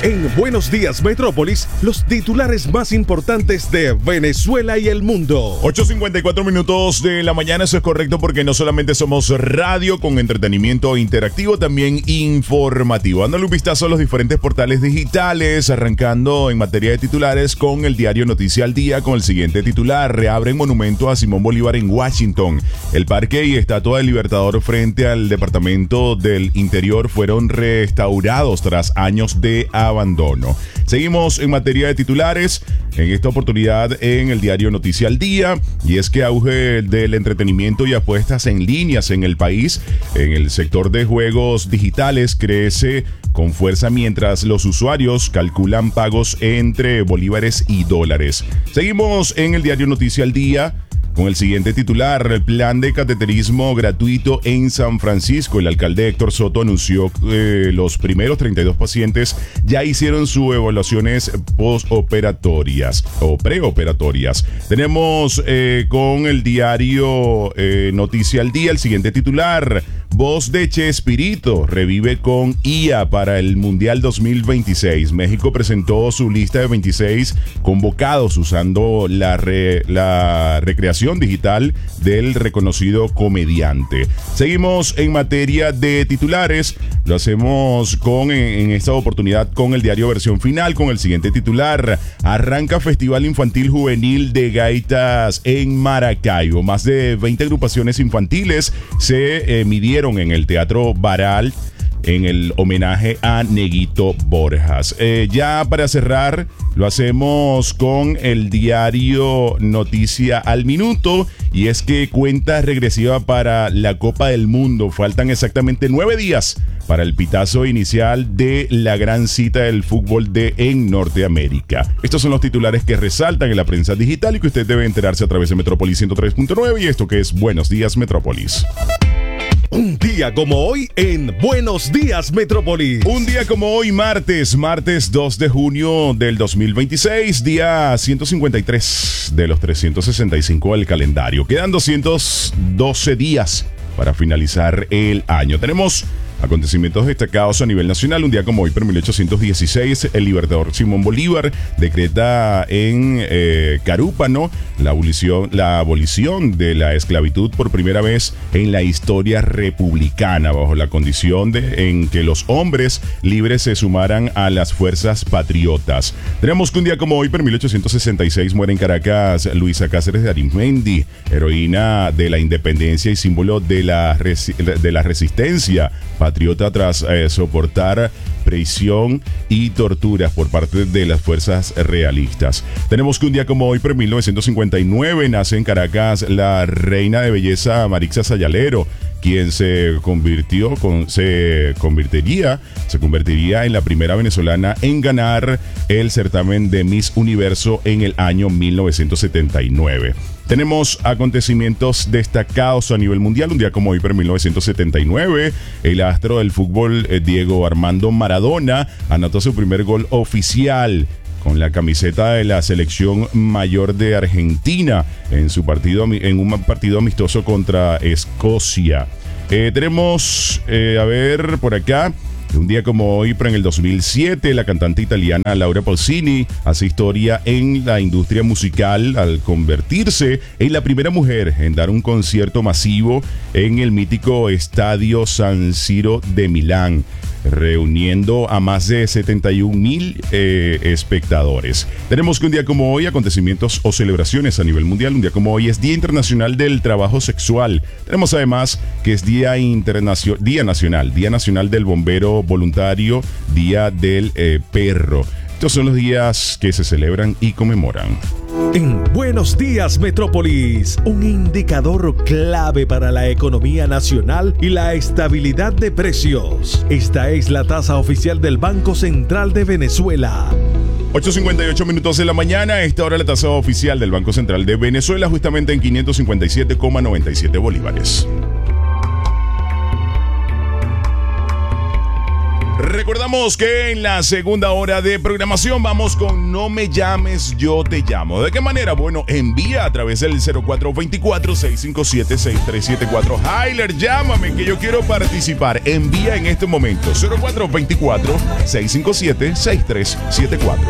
En Buenos Días Metrópolis, los titulares más importantes de Venezuela y el mundo. 8:54 minutos de la mañana, eso es correcto porque no solamente somos radio con entretenimiento interactivo, también informativo. Dándole un vistazo a los diferentes portales digitales, arrancando en materia de titulares con el diario Noticia al Día con el siguiente titular: reabren monumento a Simón Bolívar en Washington. El parque y estatua del Libertador frente al Departamento del Interior fueron restaurados tras años de abandono. Seguimos en materia de titulares, en esta oportunidad en el diario Noticia al Día, y es que auge del entretenimiento y apuestas en líneas en el país, en el sector de juegos digitales crece con fuerza mientras los usuarios calculan pagos entre bolívares y dólares. Seguimos en el diario Noticia al Día con el siguiente titular: el plan de cateterismo gratuito en San Francisco. El alcalde Héctor Soto anunció que los primeros 32 pacientes ya hicieron sus evaluaciones postoperatorias o preoperatorias. Tenemos con el diario Noticia al Día el siguiente titular: voz de Chespirito revive con IA para el Mundial 2026. México presentó su lista de 26 convocados usando la recreación digital del reconocido comediante. Seguimos en materia de titulares, lo hacemos con en esta oportunidad con el diario Versión Final con el siguiente titular: arranca Festival Infantil Juvenil de Gaitas en Maracaibo. Más de 20 agrupaciones infantiles se midieron en el Teatro Baral en el homenaje a Neguito Borjas. Ya para cerrar, lo hacemos con el diario Noticia al Minuto, y es que cuenta regresiva para la Copa del Mundo. Faltan exactamente 9 días para el pitazo inicial de la gran cita del fútbol en Norteamérica. Estos son los titulares que resaltan en la prensa digital y que usted debe enterarse a través de Metrópolis 103.9 y esto que es Buenos Días Metrópolis. Un día como hoy en Buenos Días Metrópolis. Un día como hoy, martes 2 de junio del 2026, día 153 de los 365 del calendario. Quedan 212 días para finalizar el año. Tenemos acontecimientos destacados a nivel nacional. Un día como hoy, pero en 1816, el libertador Simón Bolívar decreta en Carúpano la abolición de la esclavitud por primera vez en la historia republicana, bajo la condición en que los hombres libres se sumaran a las fuerzas patriotas. Tenemos que un día como hoy, pero en 1866, muere en Caracas Luisa Cáceres de Arismendi, heroína de la independencia y símbolo de la resistencia patriota tras soportar prisión y torturas por parte de las fuerzas realistas. Tenemos que un día como hoy, pero en 1959, nace en Caracas la reina de belleza Marixa Sayalero, quien se convertiría en la primera venezolana en ganar el certamen de Miss Universo en el año 1979. Tenemos acontecimientos destacados a nivel mundial. Un día como hoy, pero en 1979, el astro del fútbol Diego Armando Maradona anotó su primer gol oficial con la camiseta de la selección mayor de Argentina en un partido amistoso contra Escocia. Tenemos, por acá, un día como hoy, pero en el 2007, la cantante italiana Laura Pausini hace historia en la industria musical al convertirse en la primera mujer en dar un concierto masivo en el mítico Estadio San Siro de Milán, reuniendo a más de 71,000 espectadores. Tenemos que un día como hoy, acontecimientos o celebraciones a nivel mundial. Un día como hoy es Día Internacional del Trabajo Sexual. Tenemos además que es Día Nacional del Bombero Voluntario, Día del Perro. Estos son los días que se celebran y conmemoran. En Buenos Días Metrópolis, un indicador clave para la economía nacional y la estabilidad de precios. Esta es la tasa oficial del Banco Central de Venezuela. 8:58 minutos de la mañana. A esta hora la tasa oficial del Banco Central de Venezuela justamente en 557,97 bolívares. recordamos que en la segunda hora de programación vamos con No me llames, yo te llamo. ¿De qué manera? Bueno, envía a través del 0424-657-6374. Hyler, llámame que yo quiero participar. Envía en este momento 0424-657-6374.